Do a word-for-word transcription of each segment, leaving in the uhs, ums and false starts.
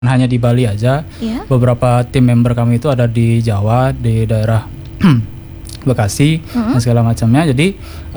hanya di Bali aja. Yeah. Beberapa tim member kami itu ada di Jawa, di daerah Bekasi, mm-hmm. dan segala macamnya. Jadi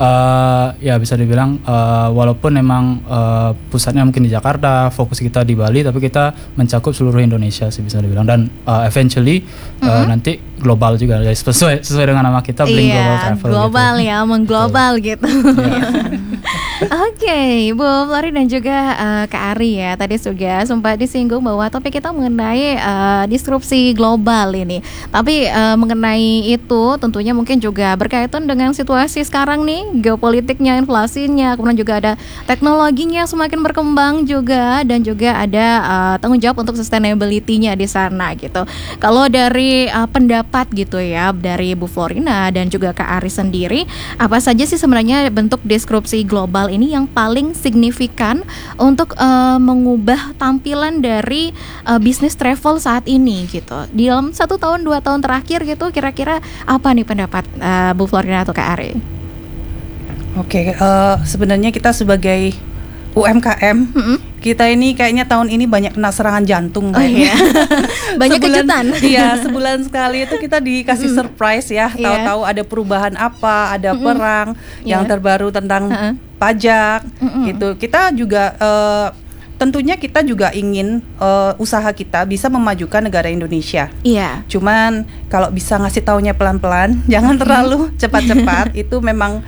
uh, ya bisa dibilang uh, walaupun memang uh, pusatnya mungkin di Jakarta, fokus kita di Bali, tapi kita mencakup seluruh Indonesia sih bisa dibilang. Dan uh, eventually uh, mm-hmm. nanti global juga, jadi sesuai sesuai dengan nama kita, Blink iya, Global Travel. Global gitu. ya, mengglobal gitu. Yeah. Oke, okay, Bu Flori dan juga uh, Kak Ari ya, tadi juga sempat disinggung bahwa topik kita mengenai uh, disrupsi global ini. Tapi uh, mengenai itu tentunya mungkin juga berkaitan dengan situasi sekarang nih, geopolitiknya, inflasinya, kemudian juga ada teknologinya semakin berkembang juga, dan juga ada uh, tanggung jawab untuk sustainability-nya di sana gitu. Kalau dari uh, pendapat gitu ya, dari Bu Florina dan juga Kak Ari sendiri, apa saja sih sebenarnya bentuk disrupsi global ini yang paling signifikan untuk uh, mengubah tampilan dari uh, bisnis travel saat ini gitu? Di dalam satu tahun dua tahun terakhir gitu, kira-kira apa nih pendapat uh, Bu Florina atau Kak Ari? Oke, okay, uh, sebenarnya kita sebagai U M K M, mm-hmm. kita ini kayaknya tahun ini banyak kena serangan jantung kayaknya. Oh, iya. Banyak sebulan, kejutan. Iya, sebulan sekali itu kita dikasih mm-hmm. surprise ya. Tahu-tahu yeah. ada perubahan apa, ada mm-hmm. perang yeah. yang terbaru tentang uh-huh. pajak, mm-hmm. gitu. Kita juga uh, tentunya kita juga ingin uh, usaha kita bisa memajukan negara Indonesia. Iya. Cuman kalau bisa ngasih taunya pelan-pelan, jangan terlalu cepat-cepat. Itu memang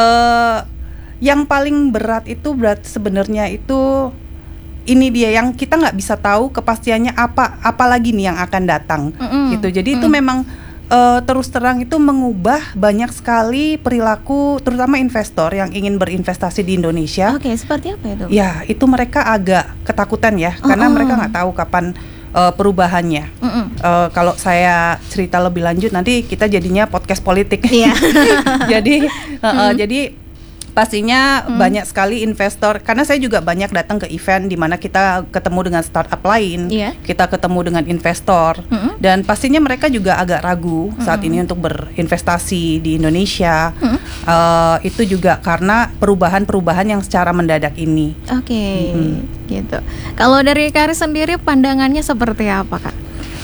uh, yang paling berat itu berat sebenarnya itu ini dia yang kita nggak bisa tahu kepastiannya apa apalagi nih yang akan datang mm-hmm. gitu. Jadi mm-hmm. itu memang uh, terus terang itu mengubah banyak sekali perilaku terutama investor yang ingin berinvestasi di Indonesia. Oke, okay, seperti apa itu? Ya, itu mereka agak ketakutan ya oh, karena oh. mereka nggak tahu kapan uh, perubahannya. Mm-hmm. Uh, kalau saya cerita lebih lanjut nanti kita jadinya podcast politik. Yeah. jadi uh, mm-hmm. uh, jadi pastinya hmm. banyak sekali investor, karena saya juga banyak datang ke event di mana kita ketemu dengan startup lain, yeah. kita ketemu dengan investor, hmm. dan pastinya mereka juga agak ragu hmm. saat ini untuk berinvestasi di Indonesia. Hmm. Uh, itu juga karena perubahan-perubahan yang secara mendadak ini. Oke, okay. hmm. gitu. Kalau dari Kak Ari sendiri pandangannya seperti apa, Kak?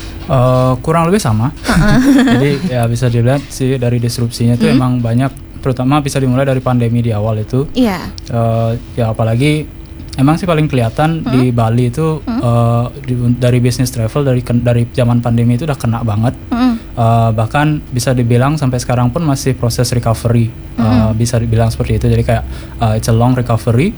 Uh, kurang lebih sama. Uh-uh. Jadi ya bisa dilihat sih dari disrupsinya itu hmm. emang banyak. Terutama bisa dimulai dari pandemi di awal itu. Iya. Uh, ya apalagi emang sih paling kelihatan hmm? di Bali itu hmm? uh, di, dari bisnis travel dari dari zaman pandemi itu udah kena banget. Hmm. Uh, bahkan bisa dibilang sampai sekarang pun masih proses recovery. Hmm. Uh, bisa dibilang seperti itu. Jadi kayak uh, it's a long recovery.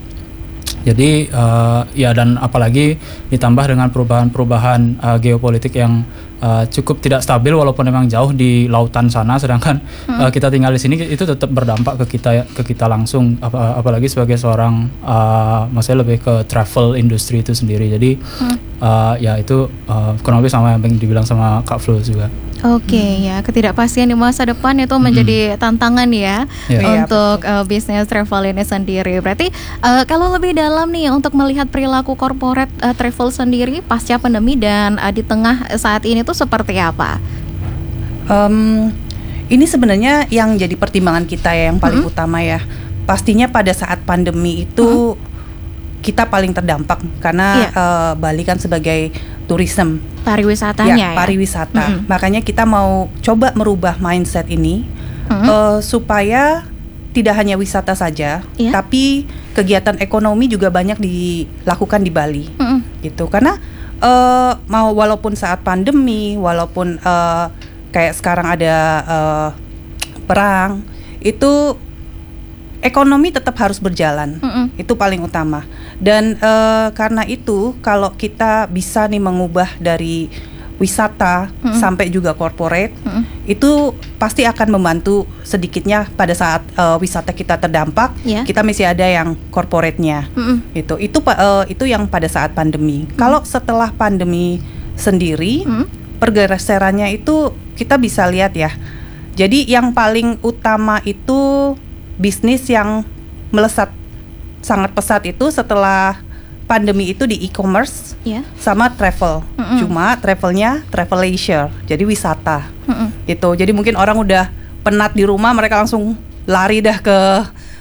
Jadi uh, ya dan apalagi ditambah dengan perubahan-perubahan uh, geopolitik yang uh, cukup tidak stabil walaupun memang jauh di lautan sana, sedangkan hmm. uh, kita tinggal di sini itu tetap berdampak ke kita ke kita langsung, ap- apalagi sebagai seorang uh, maksudnya lebih ke travel industry itu sendiri. Jadi hmm. uh, ya itu uh, kurang lebih sama yang dibilang sama Kak Flo juga. Oke okay, hmm. ya, ketidakpastian di masa depan itu menjadi hmm. tantangan ya yeah. untuk uh, bisnis travel ini sendiri. Berarti uh, kalau lebih dalam nih untuk melihat perilaku corporate uh, travel sendiri pasca pandemi dan uh, di tengah saat ini tuh seperti apa? Um, ini sebenarnya yang jadi pertimbangan kita ya yang paling hmm. utama ya. Pastinya pada saat pandemi itu hmm. kita paling terdampak karena yeah. uh, Bali kan sebagai tourism, pariwisatanya ya, pariwisata. Mm-hmm. Makanya kita mau coba merubah mindset ini mm-hmm. uh, supaya tidak hanya wisata saja, yeah. tapi kegiatan ekonomi juga banyak dilakukan di Bali, mm-hmm. gitu. Karena uh, mau walaupun saat pandemi, walaupun uh, kayak sekarang ada uh, perang, itu ekonomi tetap harus berjalan, mm-mm. itu paling utama. Dan uh, karena itu kalau kita bisa nih mengubah dari wisata mm-mm. sampai juga corporate, mm-mm. itu pasti akan membantu sedikitnya pada saat uh, wisata kita terdampak, yeah. kita masih ada yang corporate-nya, mm-mm. itu itu uh, itu yang pada saat pandemi. Mm-mm. Kalau setelah pandemi sendiri, mm-mm. pergeserannya itu kita bisa lihat ya. Jadi yang paling utama itu bisnis yang melesat sangat pesat itu setelah pandemi itu di e-commerce yeah. sama travel. Mm-mm. Cuma travelnya travel leisure, jadi wisata. Mm-mm. Gitu. Jadi mungkin orang udah penat di rumah, mereka langsung lari dah ke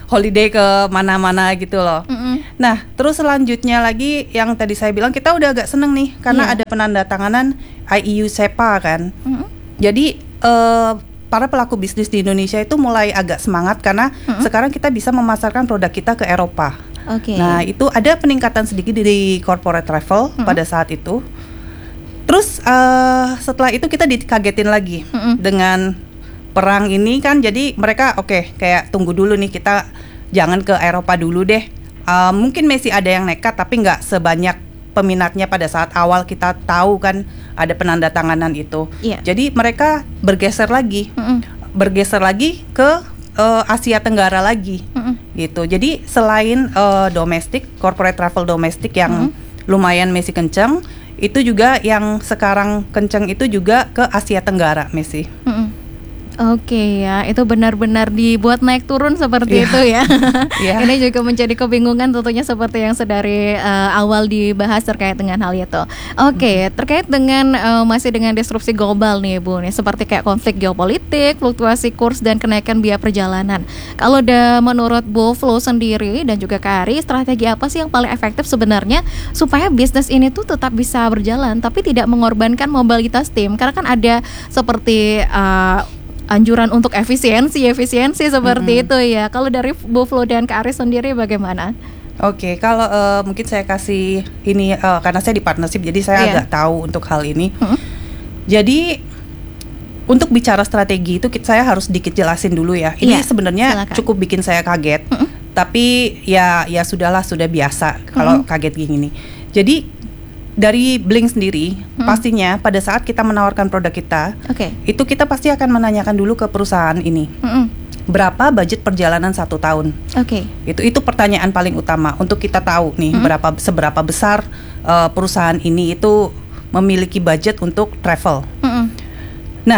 holiday ke mana-mana gitu loh. Mm-hmm. Nah, terus selanjutnya lagi yang tadi saya bilang kita udah agak seneng nih karena yeah. ada penandatanganan I E U SEPA kan. Mm-hmm. Jadi uh, para pelaku bisnis di Indonesia itu mulai agak semangat karena mm-hmm. sekarang kita bisa memasarkan produk kita ke Eropa. Okay. Nah, itu ada peningkatan sedikit di corporate travel mm-hmm. pada saat itu. Terus uh, setelah itu kita dikagetin lagi mm-hmm. dengan perang ini kan, jadi mereka oke okay, kayak tunggu dulu nih, kita jangan ke Eropa dulu deh. Uh, mungkin masih ada yang nekat tapi nggak sebanyak peminatnya pada saat awal kita tahu kan ada penandatanganan itu. Yeah. Jadi mereka bergeser lagi, mm-hmm. bergeser lagi ke uh, Asia Tenggara lagi, mm-hmm. gitu. Jadi selain uh, domestik, corporate travel domestik yang mm-hmm. lumayan masih kenceng, itu juga yang sekarang kenceng itu juga ke Asia Tenggara Messi. Mm-hmm. Oke okay, ya, itu benar-benar dibuat naik turun seperti yeah. itu ya. yeah. Ini juga menjadi kebingungan tentunya seperti yang sedari uh, awal dibahas terkait dengan hal itu. Oke, okay, hmm. terkait dengan uh, masih dengan disrupsi global nih Bu, nih seperti kayak konflik geopolitik, fluktuasi kurs dan kenaikan biaya perjalanan. Kalau udah menurut Bu Flo sendiri dan juga Kak Ari, strategi apa sih yang paling efektif sebenarnya supaya bisnis ini tuh tetap bisa berjalan tapi tidak mengorbankan mobilitas tim? Karena kan ada seperti uh, anjuran untuk efisiensi, efisiensi seperti mm-hmm. itu ya. Kalau dari Bu Flo dan Kak Ari sendiri bagaimana? Oke, okay, kalau uh, mungkin saya kasih ini uh, karena saya di partnership, jadi saya yeah. agak tahu untuk hal ini. Mm-hmm. Jadi untuk bicara strategi itu saya harus sedikit jelasin dulu ya. Ini yeah, sebenarnya silakan. Cukup bikin saya kaget. Mm-hmm. Tapi ya ya sudahlah, sudah biasa kalau mm-hmm. kaget gini. Jadi dari Blink sendiri, hmm. pastinya pada saat kita menawarkan produk kita, okay. itu kita pasti akan menanyakan dulu ke perusahaan ini, hmm. berapa budget perjalanan satu tahun. Oke. Okay. Itu itu pertanyaan paling utama untuk kita tahu nih, hmm. berapa seberapa besar uh, perusahaan ini itu memiliki budget untuk travel. Hmm. Nah,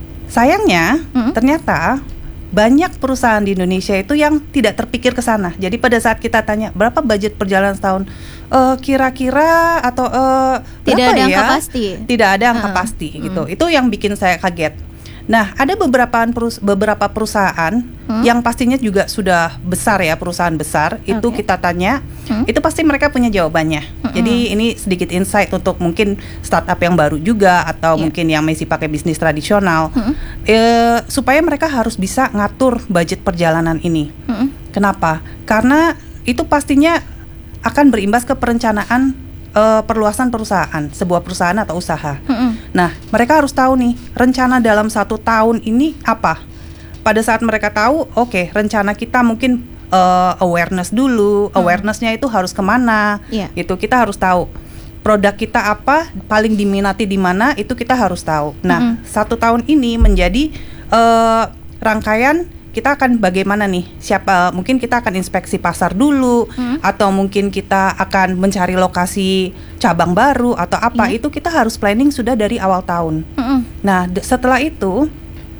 sayangnya hmm. ternyata banyak perusahaan di Indonesia itu yang tidak terpikir ke sana. Jadi pada saat kita tanya berapa budget perjalanan setahun, Uh, kira-kira atau uh, tidak ada ya? angka pasti. Tidak ada angka uh, pasti gitu. Uh. Itu yang bikin saya kaget. Nah, ada beberapa perus- beberapa perusahaan uh. yang pastinya juga sudah besar ya, perusahaan besar. Itu okay. kita tanya, uh. itu pasti mereka punya jawabannya. Uh-uh. Jadi ini sedikit insight untuk mungkin startup yang baru juga atau yeah. mungkin yang masih pakai bisnis tradisional, uh-uh. e, supaya mereka harus bisa ngatur budget perjalanan ini. Uh-uh. Kenapa? Karena itu pastinya akan berimbas ke perencanaan uh, perluasan perusahaan, sebuah perusahaan atau usaha. Mm-hmm. Nah, mereka harus tahu nih rencana dalam satu tahun ini apa. Pada saat mereka tahu, oke, okay, rencana kita mungkin uh, awareness dulu, mm-hmm. awarenessnya itu harus kemana, yeah. itu kita harus tahu. Produk kita apa, paling diminati di mana, itu kita harus tahu. Nah, mm-hmm. satu tahun ini menjadi uh, rangkaian. Kita akan bagaimana nih, siapa mungkin kita akan inspeksi pasar dulu, hmm. atau mungkin kita akan mencari lokasi cabang baru atau apa, yeah. itu kita harus planning sudah dari awal tahun. Hmm. Nah, d- setelah itu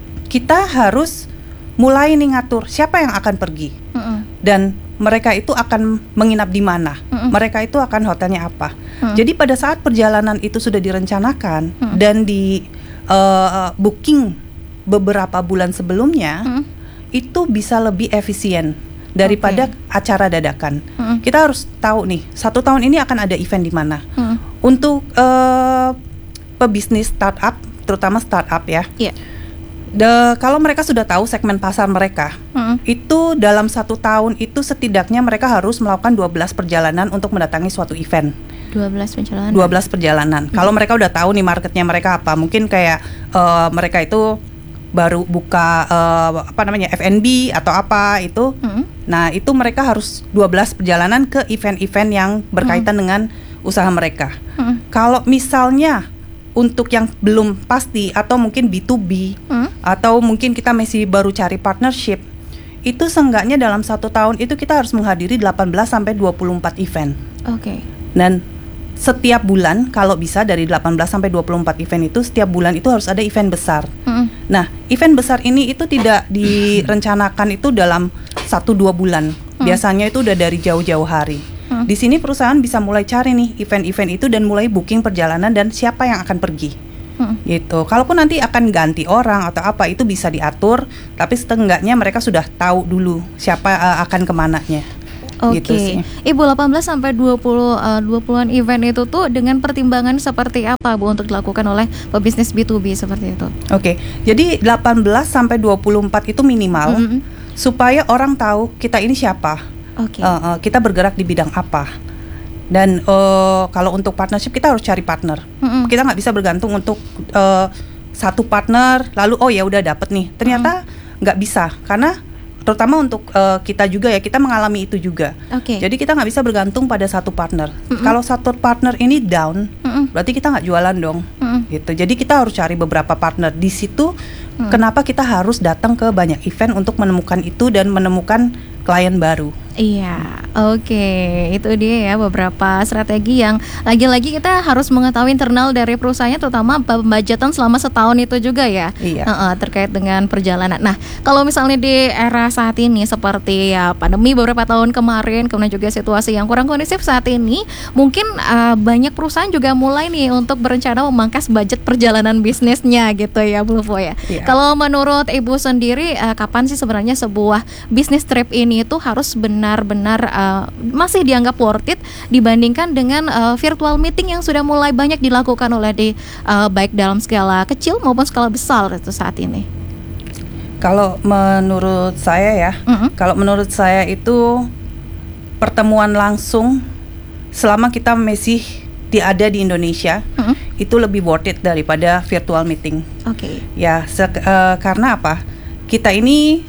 kita harus mulai nih ngatur siapa yang akan pergi, hmm. dan mereka itu akan menginap di mana, hmm. mereka itu akan hotelnya apa. Hmm. Jadi pada saat perjalanan itu sudah direncanakan hmm. dan di uh, booking beberapa bulan sebelumnya, hmm. itu bisa lebih efisien daripada okay. acara dadakan. Hmm. Kita harus tahu nih, satu tahun ini akan ada event di mana. Hmm. Untuk uh, pebisnis startup, terutama startup ya. Yeah. The, kalau mereka sudah tahu segmen pasar mereka, hmm. itu dalam satu tahun itu setidaknya mereka harus melakukan dua belas perjalanan untuk mendatangi suatu event. dua belas perjalanan. dua belas perjalanan. Hmm. Kalau mereka udah tahu nih marketnya mereka apa, mungkin kayak uh, mereka itu baru buka uh, apa namanya F and B atau apa itu. Hmm. Nah, itu mereka harus dua belas perjalanan ke event-event yang berkaitan hmm. dengan usaha mereka. Hmm. Kalau misalnya untuk yang belum pasti atau mungkin B to B hmm. atau mungkin kita masih baru cari partnership, itu seenggaknya dalam satu tahun itu kita harus menghadiri delapan belas sampai dua puluh empat event. Oke. Okay. Dan setiap bulan kalau bisa dari delapan belas sampai dua puluh empat event itu setiap bulan itu harus ada event besar. Mm. Nah, event besar ini itu tidak direncanakan itu dalam satu dua bulan. Mm. Biasanya itu udah dari jauh-jauh hari. Mm. Di sini perusahaan bisa mulai cari nih event-event itu dan mulai booking perjalanan dan siapa yang akan pergi. hmm. gitu. Kalaupun nanti akan ganti orang atau apa itu bisa diatur, tapi setengahnya mereka sudah tahu dulu siapa uh, akan kemananya. Oke, okay. gitu Ibu, delapan belas sampai dua puluh uh, dua puluhan event itu tuh dengan pertimbangan seperti apa Bu untuk dilakukan oleh pebisnis B to B seperti itu? Oke, okay. Jadi delapan belas sampai dua puluh empat itu minimal mm-hmm. supaya orang tahu kita ini siapa, okay. uh, uh, kita bergerak di bidang apa. Dan uh, kalau untuk partnership kita harus cari partner. Mm-hmm. Kita nggak bisa bergantung untuk uh, satu partner lalu oh ya udah dapet nih. Ternyata nggak mm-hmm. bisa karena terutama untuk uh, kita juga ya, kita mengalami itu juga. Okay. Jadi kita nggak bisa bergantung pada satu partner. Mm-hmm. Kalau satu partner ini down, mm-hmm. berarti kita nggak jualan dong. Mm-hmm. Gitu. Jadi kita harus cari beberapa partner di situ. Mm-hmm. Kenapa kita harus datang ke banyak event untuk menemukan itu dan menemukan klien baru. Iya, oke, okay. Itu dia ya beberapa strategi yang lagi-lagi kita harus mengetahui internal dari perusahaannya, terutama pembajetan selama setahun itu juga ya, iya. uh-uh, terkait dengan perjalanan. Nah, kalau misalnya di era saat ini seperti ya pandemi beberapa tahun kemarin, kemudian juga situasi yang kurang kondusif saat ini, mungkin uh, banyak perusahaan juga mulai nih untuk berencana memangkas budget perjalanan bisnisnya gitu ya, Bu Lufo ya. Iya. Kalau menurut Ibu sendiri, uh, kapan sih sebenarnya sebuah bisnis trip ini itu harus benar benar-benar uh, masih dianggap worth it dibandingkan dengan uh, virtual meeting yang sudah mulai banyak dilakukan oleh di uh, baik dalam skala kecil maupun skala besar itu saat ini? Kalau menurut saya ya, mm-hmm. kalau menurut saya itu pertemuan langsung selama kita masih di ada di Indonesia, mm-hmm. itu lebih worth it daripada virtual meeting. Oke. Okay. Ya, se- uh, karena apa? Kita ini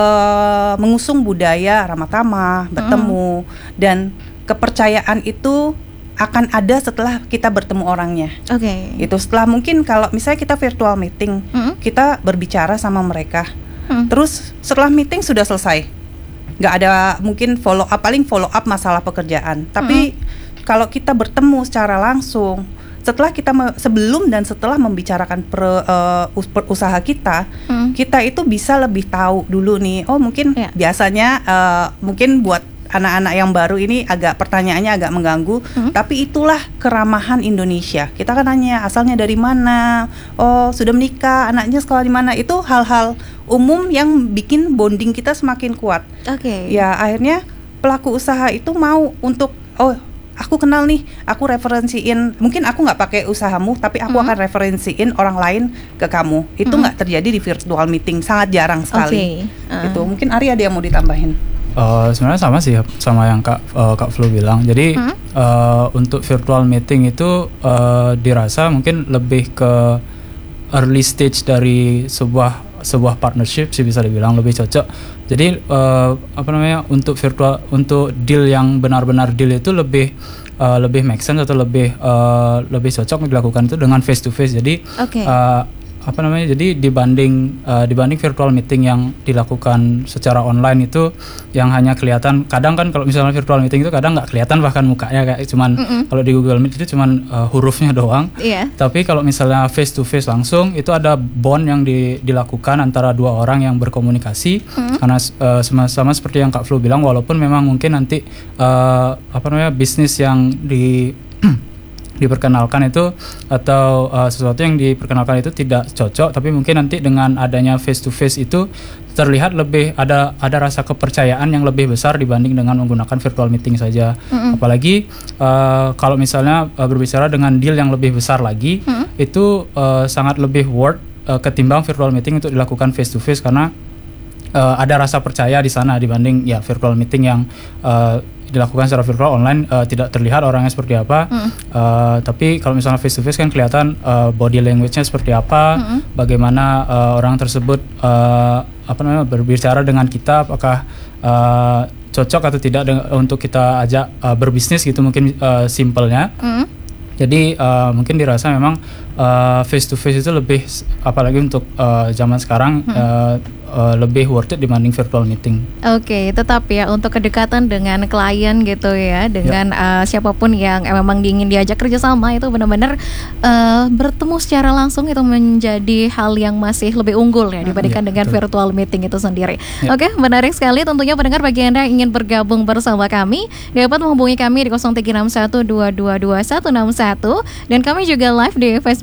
Uh, mengusung budaya ramah tamah, bertemu, mm. dan kepercayaan itu akan ada setelah kita bertemu orangnya. Oke. Okay. Itu setelah mungkin kalau misalnya kita virtual meeting, mm. kita berbicara sama mereka, mm. terus setelah meeting sudah selesai, nggak ada mungkin follow up, paling follow up masalah pekerjaan. Tapi mm. kalau kita bertemu secara langsung, setelah kita me- sebelum dan setelah membicarakan per, uh, us- usaha kita, hmm. kita itu bisa lebih tahu dulu nih. Oh mungkin yeah. biasanya uh, mungkin buat anak-anak yang baru ini agak pertanyaannya agak mengganggu, hmm. tapi itulah keramahan Indonesia. Kita kan nanya asalnya dari mana, oh sudah menikah, anaknya sekolah di mana. Itu hal-hal umum yang bikin bonding kita semakin kuat. Oke. Okay. Ya akhirnya pelaku usaha itu mau untuk oh aku kenal nih, aku referensiin, mungkin aku nggak pakai usahamu, tapi aku mm-hmm. akan referensiin orang lain ke kamu. Itu nggak mm-hmm. terjadi di virtual meeting, sangat jarang sekali. Okay. Uh. Gitu. Mungkin Ari ada yang mau ditambahin? Uh, sebenarnya sama sih sama yang Kak uh, Kak Flu bilang. Jadi mm-hmm. uh, untuk virtual meeting itu uh, dirasa mungkin lebih ke early stage dari sebuah sebuah partnership sih bisa dibilang lebih cocok. Jadi uh, apa namanya untuk virtual untuk deal yang benar-benar deal itu lebih uh, lebih make sense atau lebih uh, lebih cocok dilakukan itu dengan face to face. Jadi okay. uh, apa namanya jadi dibanding uh, dibanding virtual meeting yang dilakukan secara online itu yang hanya kelihatan, kadang kan kalau misalnya virtual meeting itu kadang nggak kelihatan bahkan mukanya, kayak cuman kalau di Google Meet itu cuman uh, hurufnya doang. Yeah. Tapi kalau misalnya face to face langsung itu ada bond yang di, dilakukan antara dua orang yang berkomunikasi. Mm-hmm. Karena uh, sama-sama seperti yang Kak Flu bilang, walaupun memang mungkin nanti uh, apa namanya bisnis yang di diperkenalkan itu atau uh, sesuatu yang diperkenalkan itu tidak cocok, tapi mungkin nanti dengan adanya face to face itu terlihat lebih ada ada rasa kepercayaan yang lebih besar dibanding dengan menggunakan virtual meeting saja. Mm-hmm. Apalagi uh, kalau misalnya uh, berbicara dengan deal yang lebih besar lagi, mm-hmm. itu uh, sangat lebih worth uh, ketimbang virtual meeting untuk dilakukan face to face, karena uh, ada rasa percaya di sana dibanding ya virtual meeting yang uh, dilakukan secara virtual online uh, tidak terlihat orangnya seperti apa. Mm. Uh, tapi kalau misalnya face to face kan kelihatan uh, body language-nya seperti apa, mm. bagaimana uh, orang tersebut uh, apa namanya berbicara dengan kita, apakah uh, cocok atau tidak de- untuk kita ajak uh, berbisnis gitu mungkin uh, simpelnya. Mm. Jadi uh, mungkin dirasa memang uh, face to face itu lebih, apalagi untuk uh, zaman sekarang hmm. uh, uh, lebih worth it dibanding virtual meeting. Oke, okay, tetap ya untuk kedekatan dengan klien gitu ya, dengan ya. uh, siapapun yang memang ingin diajak kerjasama itu benar-benar uh, bertemu secara langsung itu menjadi hal yang masih lebih unggul ya dibandingkan ya, dengan betul. virtual meeting itu sendiri. Ya. Oke, okay, menarik sekali. Tentunya pendengar bagi Anda yang ingin bergabung bersama kami dapat menghubungi kami di nol tiga enam satu dua dua dua satu enam satu dan kami juga live di Facebook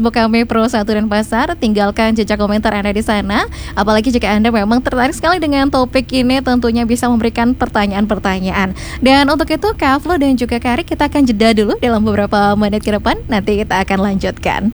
Facebook kami Pro Satu Denpasar. Tinggalkan jejak komentar Anda di sana. Apalagi jika Anda memang tertarik sekali dengan topik ini, tentunya bisa memberikan pertanyaan-pertanyaan. Dan untuk itu Kak Flo dan juga Kak Ari, kita akan jeda dulu dalam beberapa menit ke depan. Nanti kita akan lanjutkan.